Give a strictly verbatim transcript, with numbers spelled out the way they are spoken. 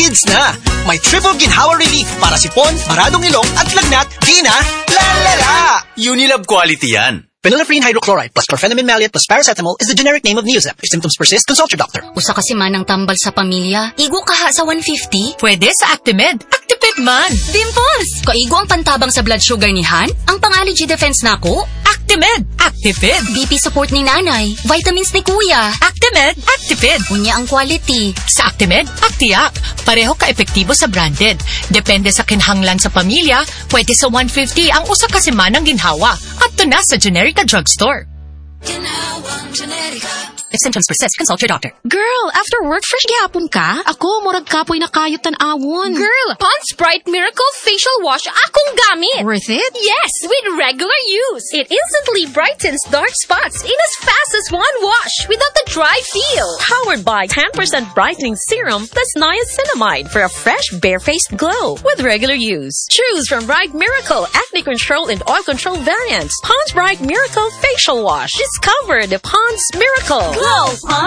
needs na. May triple ginhawa relief para sipon, maradong ilong at lagnat. Di na lalala. Unilab quality yan. Phenylephrine hydrochloride plus chlorpheniramine maleate plus paracetamol is the generic name of Neozep. If symptoms persist, consult your doctor. Usa kasi manang tambal sa pamilya. Igo kaha sa one fifty? Pwede sa Actimed. Actipid man. Dimples! Kaigo ang pantabang sa blood sugar ni Han? Ang pang-allergy defense nako? Actimed. Actipid. B P support ni nanay. Vitamins ni kuya. Actimed. Actipid. Unya ang quality. Sa Actimed, Actiac. Pareho ka-epektibo sa branded. Depende sa kinhanglan sa pamilya, pwede sa one fifty ang usa kasi manang ginhawa. At to na sa Generica Drugstore. If symptoms persist, consult your doctor. Girl, after work, fresh gihapon ka? Ako, murag kapoy na kayot tan-awon. Girl, Pond's Bright Miracle Facial Wash akong gamit. Worth it? Yes, with regular use. It instantly brightens dark spots in as fast as one wash without the dry feel. Powered by ten percent brightening serum plus niacinamide for a fresh, bare-faced glow with regular use. Choose from Bright Miracle Acne Control and Oil Control variants. Pond's Bright Miracle Facial Wash. Discover the Pond's Miracle. Glow, Pond.